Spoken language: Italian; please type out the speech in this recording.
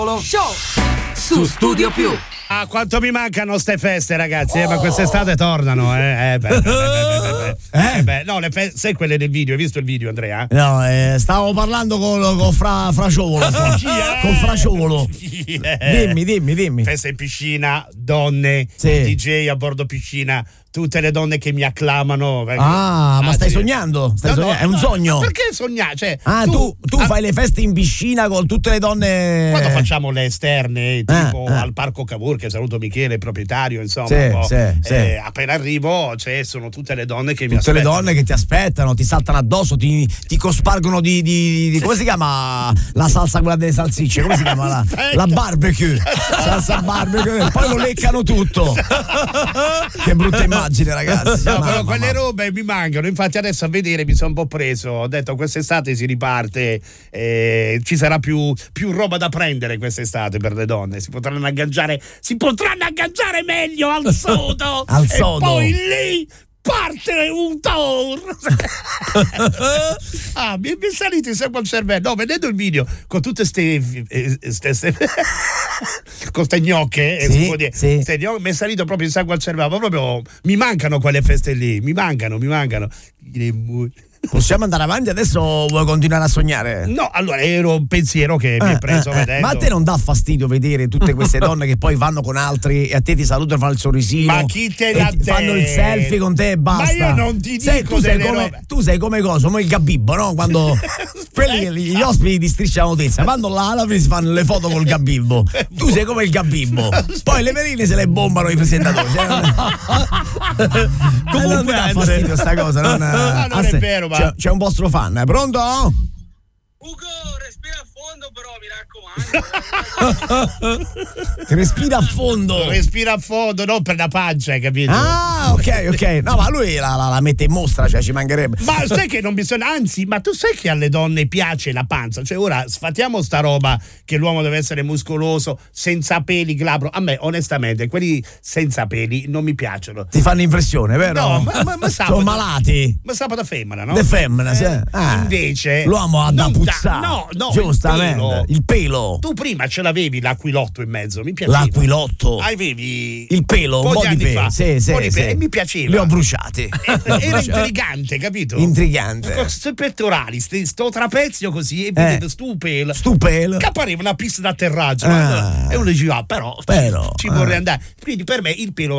Show su Studio Più. Ah, quanto mi mancano ste feste, ragazzi, ma quest'estate tornano, no, sai quelle del video, hai visto il video, Andrea? No, stavo parlando con Fraciolo. Con Fraciolo. Dimmi. Festa in piscina, donne, sì. DJ a bordo piscina, tutte le donne che mi acclamano. Ma stai sognando? È un sogno? Perché sognare? Cioè, tu fai le feste in piscina con tutte le donne. Quando facciamo le esterne, tipo al Parco Cavour, che saluto Michele, il proprietario, insomma, sì. appena arrivo, sono tutte le donne che mi tutte aspettano. le donne che ti aspettano, ti saltano addosso, ti cospargono di come si chiama la salsa, quella delle salsicce? Come si chiama la barbecue? Salsa barbecue, e poi lo leccano tutto. Che brutta immagine, ragazzi. No, però quelle robe mi mancano. Infatti adesso a vedere mi sono un po' preso. Ho detto quest'estate si riparte, ci sarà più roba da prendere quest'estate per le donne. Si potranno agganciare meglio al sodo. Al e sodo. poi lì parte un tour. Mi è salito in sempre al cervello. No, vedendo il video con tutte ste con ste gnocche, mi è salito proprio in sangue al cervello. Ma proprio mi mancano quelle feste lì. Mi mancano. Possiamo andare avanti adesso? Vuoi continuare a sognare? No, allora era un pensiero che mi è preso vedendo. Ma a te non dà fastidio vedere tutte queste donne che poi vanno con altri e a te ti salutano, fanno il sorrisino? Ma chi te l'ha detto? Fanno il selfie con te e basta. Ma io non ti dico tu sei come cosa? Come il Gabibbo, no? Quando quelli gli ospiti di Striscia la Notizia vanno là, alla fine si fanno le foto col Gabibbo. Tu sei come il Gabibbo. Poi le veline se le bombano i presentatori. Comunque non mi dà fastidio sta cosa. Non è vero. C'è un vostro fan, pronto? Ugo, respira a fondo però, mi raccomando. Respira a fondo. Respira a fondo, non per la pancia, hai capito? Ah, ok. No, ma lui la mette in mostra, cioè ci mancherebbe. Ma sai che non bisogna, anzi, ma tu sai che alle donne piace la panza? Cioè ora sfatiamo sta roba che l'uomo deve essere muscoloso, senza peli, glabro. A me, onestamente, quelli senza peli non mi piacciono. Ti fanno impressione, vero? No, ma sabato, sono malati. Ma sabato femmina, no? De femmina, sì. Invece l'uomo ha da puzzare. No, giustamente. Il pelo. Tu prima ce l'avevi l'aquilotto in mezzo, mi piaceva. L'aquilotto. Avevi il pelo, un po' di pelo. Sì. E mi piaceva. Li ho bruciati. Era intrigante, capito? Intrigante. Con questi pettorali, sto trapezio così, e vedevo stu pelo. Che appariva una pista d'atterraggio. E uno diceva, però ci vorrei andare. Quindi per me il pelo